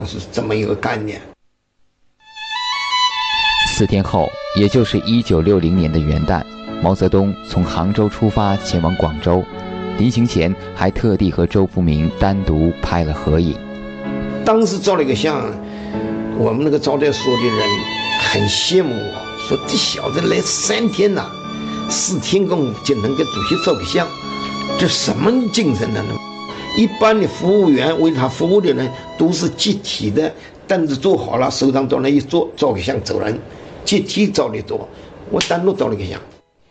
是这么一个概念。 4天后，也就是1960年的元旦，毛泽东从杭州出发前往广州，临行前还特地和周福明单独拍了合影。 当时照了一个相，我们那个招待所的人很羡慕我，说这小子来3天呐，4天功夫就能给主席照个相，这什么精神呢？一般的服务员为他服务的人都是集体的，凳子坐好了，手上到那一坐，照个相走人，集体照的多，我单独照了个相。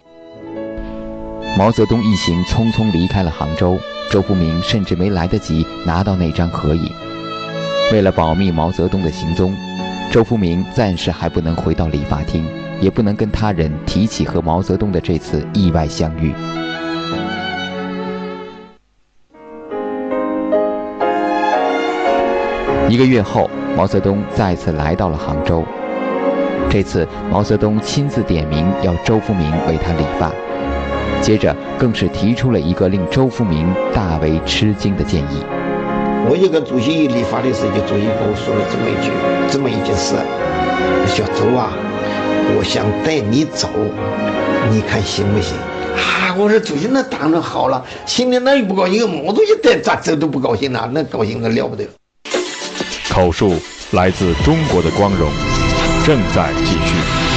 毛泽东一行匆匆离开了杭州，周福明甚至没来得及拿到那张合影。为了保密毛泽东的行踪，周福明暂时还不能回到理发厅，也不能跟他人提起和毛泽东的这次意外相遇。1个月后，毛泽东再次来到了杭州。这次毛泽东亲自点名要周福明为他理发，接着更是提出了一个令周福明大为吃惊的建议。 我就跟主席理发的时候，主席跟我说了这么一件事：小周啊，我想带你走，你看行不行？我说主席那当然好了，心里那也不高兴，毛主席带咋走都不高兴了，那高兴的了不得。 口述来自中国的光荣，正在继续。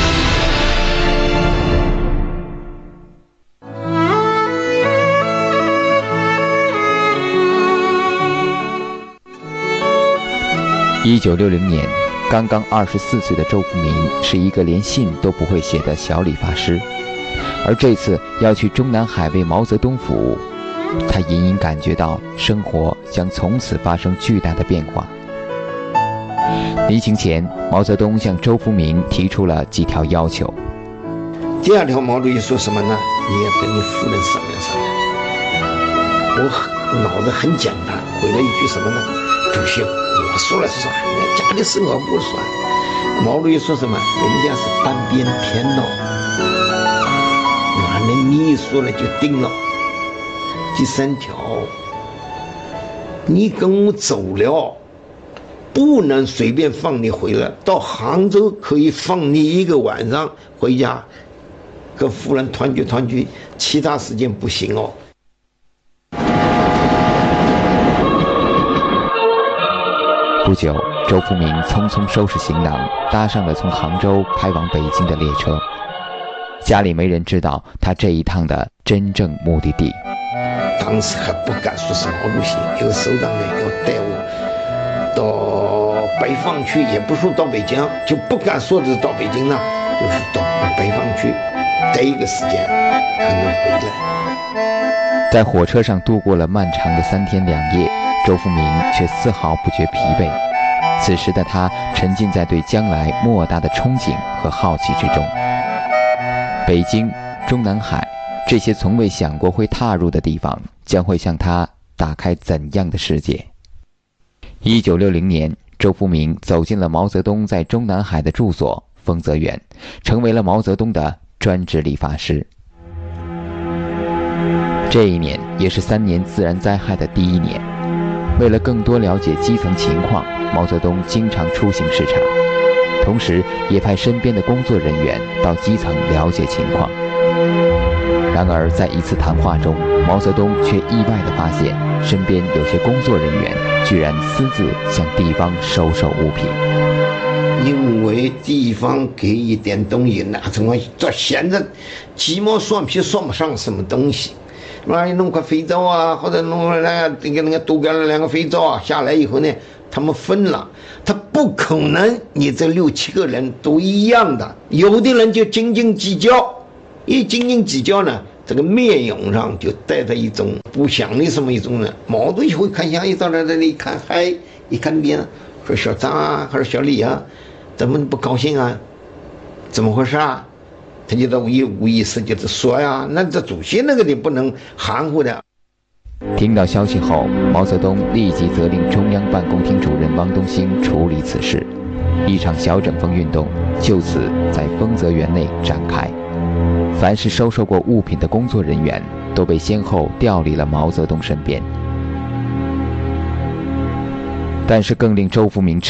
1960年，刚刚24岁的周福明是一个连信都不会写的小理发师，而这次要去中南海为毛泽东服务，他隐隐感觉到生活将从此发生巨大的变化。临行前，毛泽东向周福明提出了几条要求。 第2条，毛主席说什么呢？你要跟你夫人商量商量。我脑子很简单，回了一句什么呢？主席，我说了算，家里事我不算。毛主席说什么？人家是单边天了，你一说了就定了。第3条，你跟我走了，不能随便放你回来，到杭州可以放你1个晚上回家跟夫人团聚团聚，其他时间不行哦。 不久，周福明匆匆收拾行囊，搭上了从杭州开往北京的列车。家里没人知道他这一趟的真正目的地。 当时还不敢说是毛主席，有个首长呢要带我到北方去，也不说到北京，就不敢说的是到北京了，就是到北方去待一个时间才能回来。 在火车上度过了漫长的3天2夜，周福明却丝毫不觉疲惫。此时的他沉浸在对将来莫大的憧憬和好奇之中。北京、中南海，这些从未想过会踏入的地方，将会向他打开怎样的世界？1960年，周福明走进了毛泽东在中南海的住所丰泽园，成为了毛泽东的专职理发师。这一年也是3年自然灾害的第1年，为了更多了解基层情况，毛泽东经常出行视察，同时也派身边的工作人员到基层了解情况。然而在一次谈话中，毛泽东却意外地发现，身边有些工作人员居然私自向地方收物品。 因为地方给一点东西，那怎么到现在鸡毛蒜皮算不上什么东西，弄块肥皂啊，或者弄那个多干了2个肥皂啊，下来以后呢，他们分了，他不可能你这6、7个人都一样的，有的人就斤斤计较，一斤斤计较呢，这个面容上就带着一种不祥的什么一种呢。毛主席会看相，一到那里一看，嗨，一看边了，说小张啊，还是小李啊，怎么不高兴啊？怎么回事啊？他就无意识就是说呀，那这主席那个你不能含糊的。 听到消息后，毛泽东立即责令中央办公厅主任汪东兴处理此事。一场小整风运动就此在丰泽园内展开。凡是收受过物品的工作人员都被先后调离了毛泽东身边。但是更令周福明